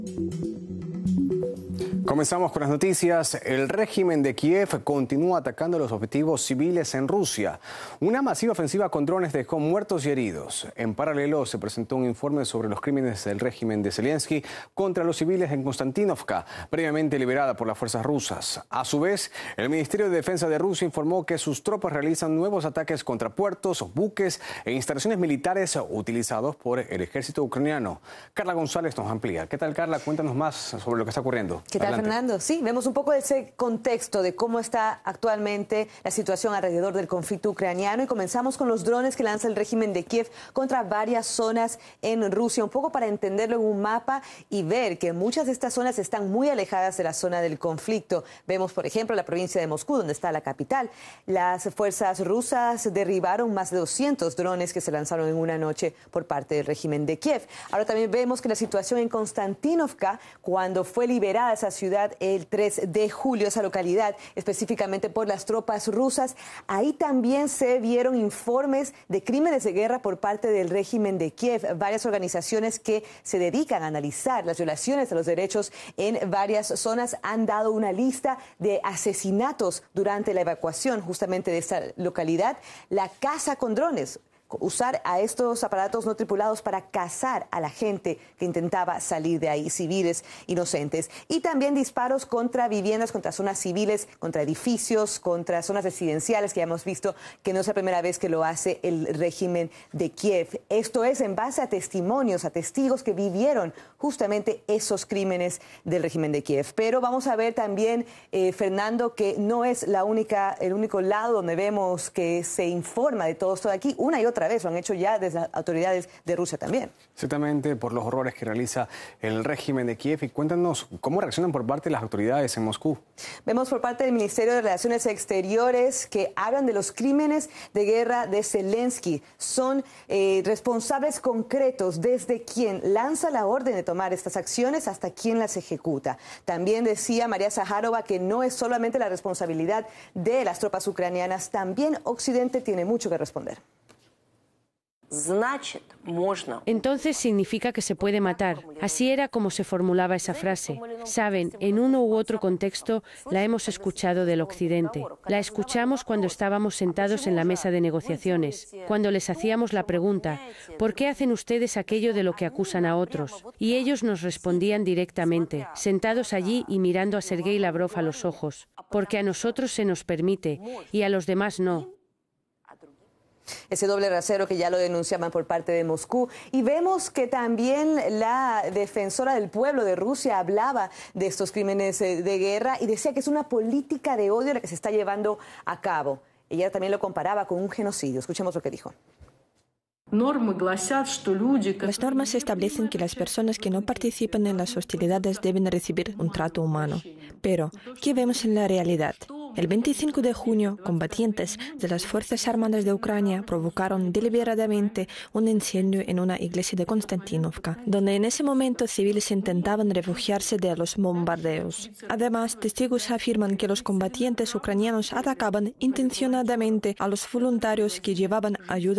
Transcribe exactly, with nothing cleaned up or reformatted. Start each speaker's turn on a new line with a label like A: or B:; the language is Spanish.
A: Comenzamos con las noticias. El régimen de Kiev continúa atacando los objetivos civiles en Rusia. Una masiva ofensiva con drones dejó muertos y heridos. En paralelo, se presentó un informe sobre los crímenes del régimen de Zelensky contra los civiles en Konstantinovka, previamente liberada por las fuerzas rusas. A su vez, el Ministerio de Defensa de Rusia informó que sus tropas realizan nuevos ataques contra puertos, buques e instalaciones militares utilizados por el ejército ucraniano. Carla González nos amplía. ¿Qué tal, Carla? Cuéntanos más sobre lo que está ocurriendo.
B: ¿Qué tal, Adelante. Fernando? Sí, vemos un poco de ese contexto de cómo está actualmente la situación alrededor del conflicto ucraniano y comenzamos con los drones que lanza el régimen de Kiev contra varias zonas en Rusia, un poco para entenderlo en un mapa y ver que muchas de estas zonas están muy alejadas de la zona del conflicto. Vemos, por ejemplo, la provincia de Moscú, donde está la capital. Las fuerzas rusas derribaron más de doscientos drones que se lanzaron en una noche por parte del régimen de Kiev. Ahora también vemos que la situación en Konstantinovka, cuando fue liberada esa ciudad el tres de julio, esa localidad, específicamente por las tropas rusas, ahí también se vieron informes de crímenes de guerra por parte del régimen de Kiev. Varias organizaciones que se dedican a analizar las violaciones a los derechos en varias zonas han dado una lista de asesinatos durante la evacuación justamente de esta localidad. La caza con drones, usar a estos aparatos no tripulados para cazar a la gente que intentaba salir de ahí, civiles inocentes. Y también disparos contra viviendas, contra zonas civiles, contra edificios, contra zonas residenciales, que ya hemos visto que no es la primera vez que lo hace el régimen de Kiev. Esto es en base a testimonios, a testigos que vivieron justamente esos crímenes del régimen de Kiev. Pero vamos a ver también, eh, Fernando, que no es la única, el único lado donde vemos que se informa de todo esto de aquí. Una y otra vez, lo han hecho ya desde las autoridades de Rusia también.
A: Exactamente, por los horrores que realiza el régimen de Kiev. Y cuéntanos cómo reaccionan por parte de las autoridades en Moscú.
B: Vemos por parte del Ministerio de Relaciones Exteriores que hablan de los crímenes de guerra de Zelensky. Son eh, responsables concretos desde quien lanza la orden de tomar estas acciones hasta quien las ejecuta. También decía María Zaharova que no es solamente la responsabilidad de las tropas ucranianas, también Occidente tiene mucho que responder.
C: Entonces significa que se puede matar. Así era como se formulaba esa frase. Saben, en uno u otro contexto la hemos escuchado del Occidente. La escuchamos cuando estábamos sentados en la mesa de negociaciones, cuando les hacíamos la pregunta, ¿por qué hacen ustedes aquello de lo que acusan a otros? Y ellos nos respondían directamente, sentados allí y mirando a Sergei Lavrov a los ojos, porque a nosotros se nos permite y a los demás no.
B: Ese doble rasero que ya lo denunciaban por parte de Moscú. Y vemos que también la defensora del pueblo de Rusia hablaba de estos crímenes de guerra y decía que es una política de odio la que se está llevando a cabo. Ella también lo comparaba con un genocidio. Escuchemos lo que dijo.
D: Las normas establecen que las personas que no participan en las hostilidades deben recibir un trato humano. Pero, ¿qué vemos en la realidad? El veinticinco de junio, combatientes de las Fuerzas Armadas de Ucrania provocaron deliberadamente un incendio en una iglesia de Konstantinovka, donde en ese momento civiles intentaban refugiarse de los bombardeos. Además, testigos afirman que los combatientes ucranianos atacaban intencionadamente a los voluntarios que llevaban ayuda